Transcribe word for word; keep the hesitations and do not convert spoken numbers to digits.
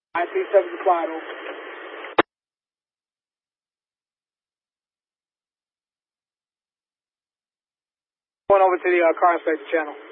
I see seven supplied over. Going over to the uh, car inspector channel.